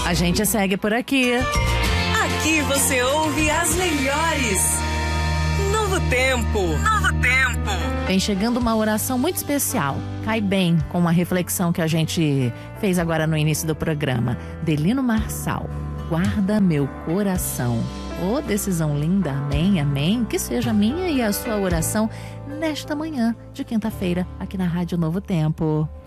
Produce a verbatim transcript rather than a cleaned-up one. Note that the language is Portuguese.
A gente segue por aqui. Aqui você ouve as melhores. Novo Tempo. Novo Tempo. Vem chegando uma oração muito especial. Cai bem com uma reflexão que a gente fez agora no início do programa. Delino Marçal. Guarda meu coração. Ô, decisão linda, amém, amém. Que seja a minha e a sua oração nesta manhã de quinta-feira aqui na Rádio Novo Tempo.